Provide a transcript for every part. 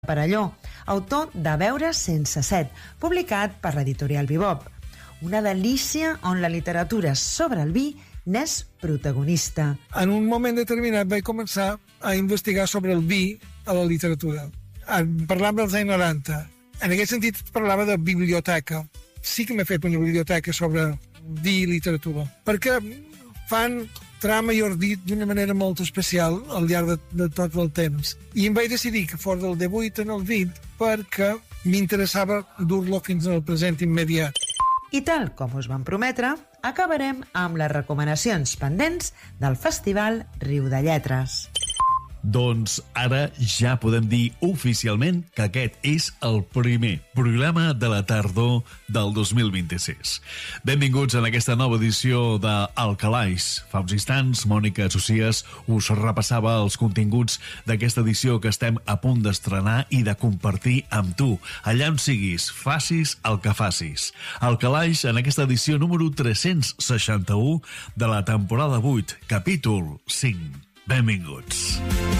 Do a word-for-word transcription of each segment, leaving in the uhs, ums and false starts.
Perelló, autor de Beure sense set, publicat per l'editorial Bebop. Una delícia on la literatura sobre el vi n'és protagonista. En un moment determinat vaig començar a investigar sobre el vi a la literatura. Parlàvem dels anys noranta. En aquest sentit parlava de biblioteca. Sí que m'he fet una biblioteca sobre vi i literatura, perquè fan trama i ordit d'una manera molt especial al llarg de, de tot el temps. I em vaig decidir que fos del divuit en el vint perquè m'interessava dur-lo fins al present immediat. I tal com us vam prometre, acabarem amb les recomanacions pendents del Festival Riu de Lletres. Doncs ara ja podem dir oficialment que aquest és el primer programa de la tardor del dos mil vint-i-sis. Benvinguts en aquesta nova edició de Al Calaix. Fa uns instants, Mònica Socias us repassava els continguts d'aquesta edició que estem a punt d'estrenar i de compartir amb tu, allà on siguis, facis el que facis. Al Calaix en aquesta edició número tres-cents seixanta-u de la temporada vuit, capítol cinc. Benvinguts.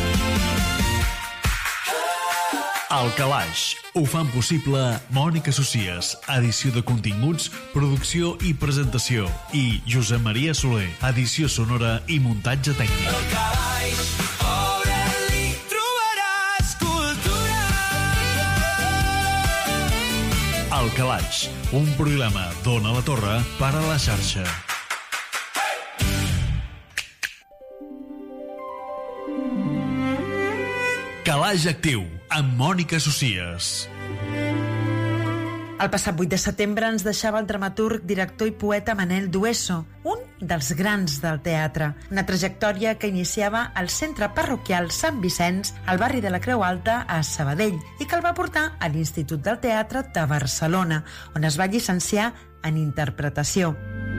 Al Calaix ho fan possible Mònica Socias, edició de continguts, producció i presentació, i Josep Maria Soler, edició sonora i muntatge tècnic. Al Calaix, obre-li, trobaràs cultura. Al Calaix, un programa d'Ona la Torre per a la xarxa. Calaix Actiu, amb Mònica Socias. El passat vuit de setembre ens deixava el dramaturg, director i poeta Manel Dueso, un dels grans del teatre. Una trajectòria que iniciava al centre parroquial Sant Vicenç, al barri de la Creu Alta, a Sabadell, i que el va portar a l'Institut del Teatre de Barcelona, on es va llicenciar en interpretació.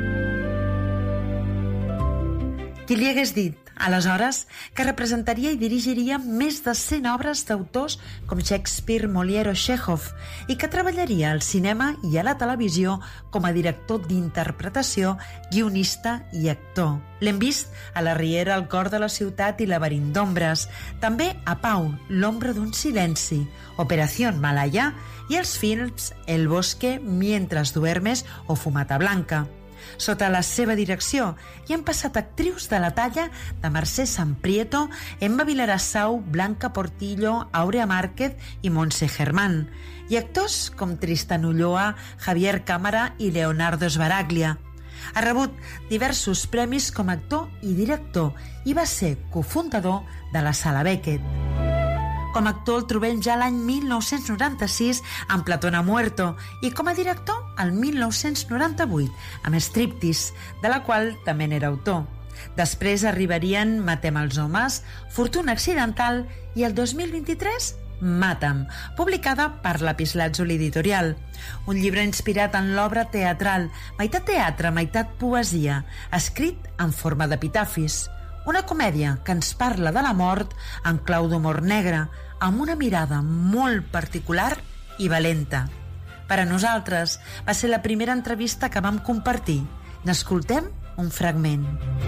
Qui li hagués dit, aleshores, que representaria i dirigiria més de cent obres d'autors com Shakespeare, Molière o Chekhov, i que treballaria al cinema i a la televisió com a director d'interpretació, guionista i actor. L'hem vist a La Riera, El cor de la ciutat i Laberint d'ombres, també a Pau, L'ombra d'un silenci, Operación Malaya i els films El bosque, Mientras duermes o Fumata blanca. Sota la seva direcció hi han passat actrius de la talla de Mercè Samprieto, Emma Vilarassau, Blanca Portillo, Aurea Márquez i Montse Germán, i actors com Tristan Ulloa, Javier Cámara i Leonardo Sbaraglia. Ha rebut diversos premis com a actor i director i va ser cofundador de la Sala Beckett. Com a actor el trobem ja l'any mil nou-cents noranta-sis amb Platón ha muerto i com a director el mil nou-cents noranta-vuit amb Striptease, de la qual també n'era autor. Després arribarien Matem els homes, Fortuna accidental i el dos mil vint-i-tres Mata'm, publicada per Lapislàtzuli Editorial. Un llibre inspirat en l'obra teatral, meitat teatre, meitat poesia, escrit en forma d'epitafis. Una comèdia que ens parla de la mort en clau d'humor negre, amb una mirada molt particular i valenta. Per a nosaltres va ser la primera entrevista que vam compartir. N'escoltem un fragment.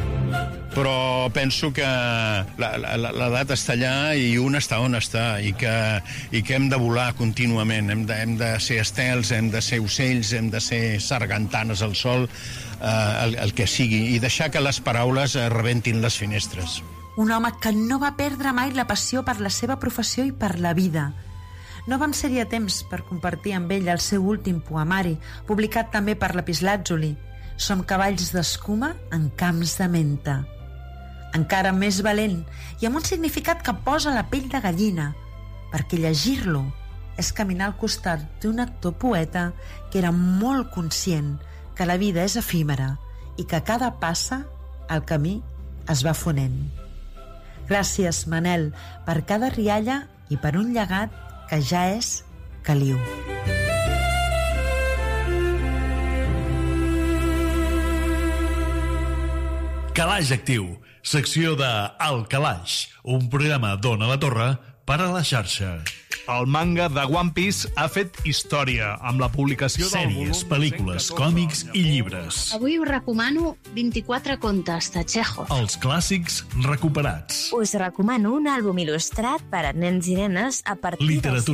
Però penso que l'edat està allà i un està on està i que, i que hem de volar contínuament, hem de, hem de ser estels, hem de ser ocells, hem de ser sargantanes al sol, eh, el, el que sigui, i deixar que les paraules rebentin les finestres. Un home que no va perdre mai la passió per la seva professió i per la vida. No vam ser-hi a temps per compartir amb ell el seu últim poemari, publicat també per Lapislàtzuli, Som cavalls d'escuma en camps de menta. Encara més valent i amb un significat que posa la pell de gallina, perquè llegir-lo és caminar al costat d'un actor poeta que era molt conscient que la vida és efímera i que cada passa el camí es va fonent. Gràcies, Manel, per cada rialla i per un llegat que ja és caliu. Calaix Actiu, secció de Al Calaix, un programa d'Ona la Torre per a la xarxa. El manga de One Piece ha fet història amb la publicació del volum... Sèries, pel·lícules, còmics i llibres. Avui us recomano vint-i-quatre contes de Chekhov. Els clàssics recuperats. Us recomano un àlbum il·lustrat per a nens i nenes a partir Literatura